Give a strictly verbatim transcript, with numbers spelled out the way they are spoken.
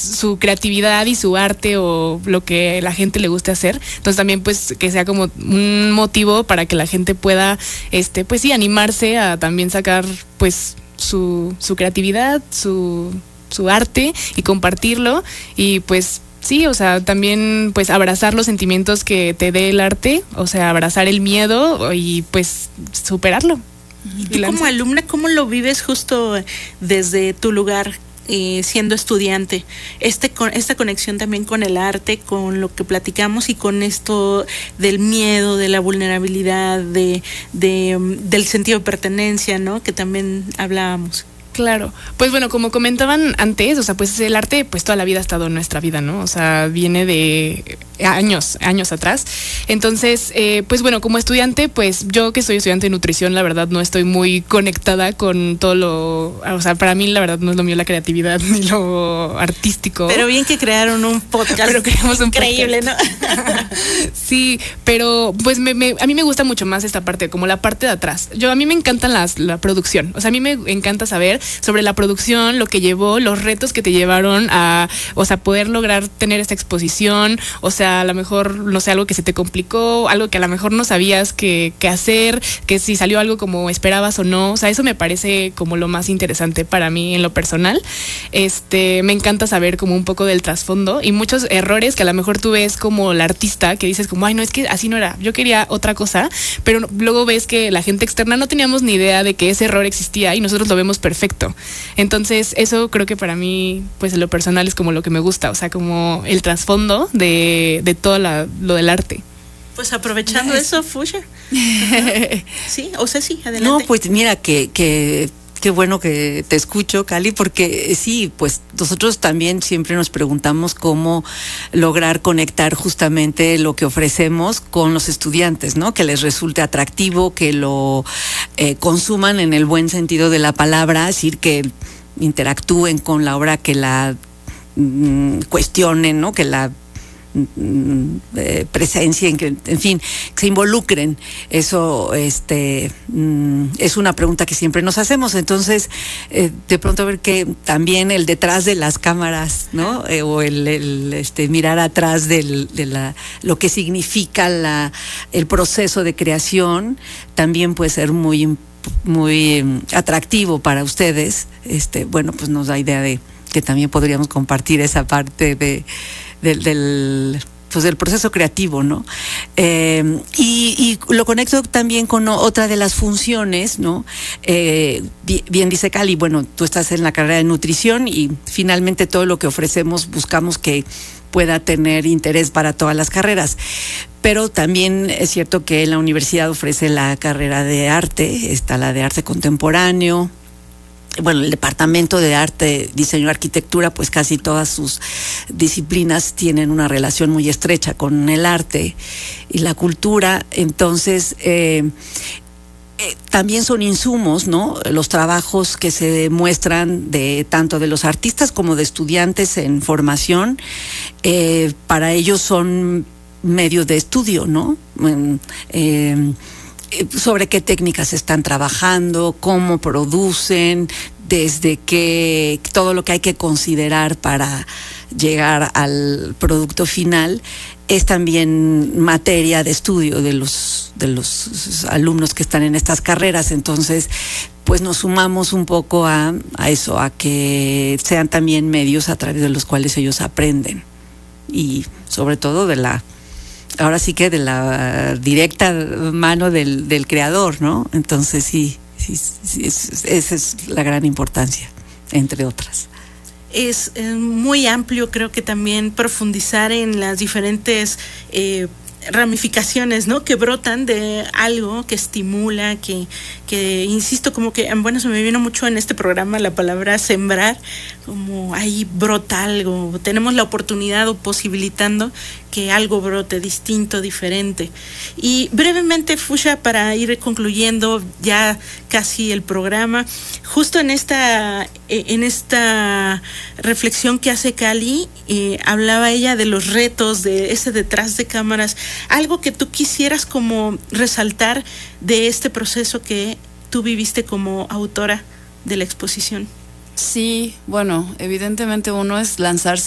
su creatividad y su arte o lo que la gente le guste hacer. Entonces también pues que sea como un motivo para que la gente pueda, este, pues sí, animarse a también sacar pues su, su creatividad, su, su arte y compartirlo y pues sí, o sea, también pues abrazar los sentimientos que te dé el arte, o sea, abrazar el miedo y pues superarlo. ¿Y tú como alumna, cómo lo vives justo desde tu lugar, eh, siendo estudiante? Este, con, esta conexión también con el arte, con lo que platicamos y con esto del miedo, de la vulnerabilidad, de, de, del sentido de pertenencia, ¿no? Que también hablábamos. Claro, pues bueno, como comentaban antes, o sea, pues el arte pues toda la vida ha estado en nuestra vida, ¿no? O sea, viene de años, años atrás. Entonces, eh, pues bueno, como estudiante, pues yo que soy estudiante de nutrición, la verdad no estoy muy conectada con todo lo, o sea, para mí la verdad no es lo mío la creatividad ni lo artístico. Pero bien que crearon un podcast. Pero creamos un increíble, podcast. ¿No? Sí, pero pues me, me, a mí me gusta mucho más esta parte, como la parte de atrás. Yo, a mí me encanta las, la producción, o sea, a mí me encanta saber sobre la producción, lo que llevó, los retos que te llevaron a, o sea, poder lograr tener esta exposición, o sea, a lo mejor, no sé, algo que se te complicó, algo que a lo mejor no sabías qué hacer, que si salió algo como esperabas o no, o sea, eso me parece como lo más interesante para mí en lo personal. Este, me encanta saber como un poco del trasfondo y muchos errores que a lo mejor tú ves como la artista, que dices como, ay, no, es que así no era, yo quería otra cosa, pero luego ves que la gente externa no teníamos ni idea de que ese error existía y nosotros lo vemos perfecto. Entonces, eso creo que para mí, pues en lo personal es como lo que me gusta, o sea, como el trasfondo de, de todo la, lo del arte. Pues aprovechando nice. Eso, Fuchsia. Sí, o sea, sí, adelante. No, pues mira, que, que qué bueno que te escucho, Cali, porque sí, pues nosotros también siempre nos preguntamos cómo lograr conectar justamente lo que ofrecemos con los estudiantes, ¿no? Que les resulte atractivo, que lo eh, consuman en el buen sentido de la palabra, es decir, que interactúen con la obra, que la mm, cuestionen, ¿no? Que la Eh, presencia, en, que, en fin, que se involucren. Eso este mm, es una pregunta que siempre nos hacemos. Entonces, eh, de pronto ver que también el detrás de las cámaras, ¿no? Eh, o el, el este mirar atrás del, de la lo que significa la el proceso de creación también puede ser muy muy um, atractivo para ustedes. Este, bueno, pues nos da idea de que también podríamos compartir esa parte de Del, del, pues del proceso creativo, ¿no? Eh, y, y lo conecto también con otra de las funciones, ¿no? Eh, bien, bien dice Cali, bueno, tú estás en la carrera de nutrición y finalmente todo lo que ofrecemos buscamos que pueda tener interés para todas las carreras. Pero también es cierto que la universidad ofrece la carrera de arte, está la de arte contemporáneo. Bueno, el departamento de arte, diseño y arquitectura, pues casi todas sus disciplinas tienen una relación muy estrecha con el arte y la cultura. Entonces, eh, eh, también son insumos, ¿no? Los trabajos que se muestran de tanto de los artistas como de estudiantes en formación, eh, para ellos son medios de estudio, ¿no? Eh, sobre qué técnicas están trabajando, cómo producen, desde qué, todo lo que hay que considerar para llegar al producto final, es también materia de estudio de los, de los alumnos que están en estas carreras. Entonces, pues nos sumamos un poco a, a eso, a que sean también medios a través de los cuales ellos aprenden y sobre todo de la ahora sí que de la directa mano del, del creador, ¿no? Entonces sí, sí, sí es, esa es la gran importancia, entre otras. Es eh, muy amplio, creo que también profundizar en las diferentes eh, ramificaciones, ¿no? Que brotan de algo que estimula, que, que insisto, como que, bueno, se me vino mucho en este programa la palabra sembrar, como ahí brota algo, tenemos la oportunidad o posibilitando que algo brote distinto, diferente. Y brevemente, Fuchsia, para ir concluyendo ya casi el programa, justo en esta en esta reflexión que hace Cali, eh, hablaba ella de los retos, de ese detrás de cámaras, algo que tú quisieras como resaltar de este proceso que tú viviste como autora de la exposición. Sí, bueno, evidentemente uno es lanzarse